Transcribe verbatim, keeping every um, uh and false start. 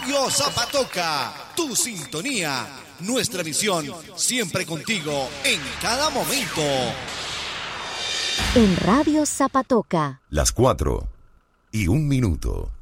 Radio Zapatoca, tu sintonía, nuestra visión, siempre contigo en cada momento. En Radio Zapatoca. Las cuatro y un minuto.